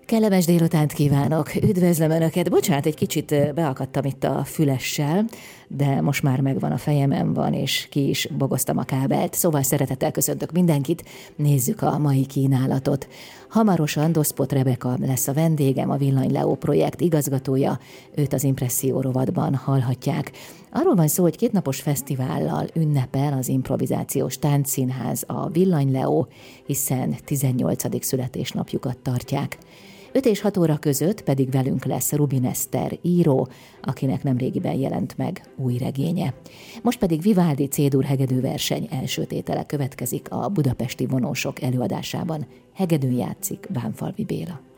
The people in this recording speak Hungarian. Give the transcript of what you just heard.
Kellemes délutánt kívánok, üdvözlöm Önöket. Bocsánat, egy kicsit beakadtam itt a fülessel, de most már megvan, a fejemen van, és ki is bogoztam a kábelt. Szóval szeretettel köszöntök mindenkit, nézzük a mai kínálatot. Hamarosan Doszpot Rebeka lesz a vendégem, a Villany Leó projekt igazgatója, őt az Impresszió rovatban hallhatják. Arról van szó, hogy 2 napos fesztivállal ünnepel az improvizációs táncszínház, a Villany Leó, hiszen 18. születésnapjukat tartják. 5 és 6 óra között pedig velünk lesz Rubin Eszter író, akinek nemrégiben jelent meg új regénye. Most pedig Vivaldi C-dur hegedűverseny első tétele következik a budapesti vonósok előadásában. Hegedűn játszik Bánfalvi Béla.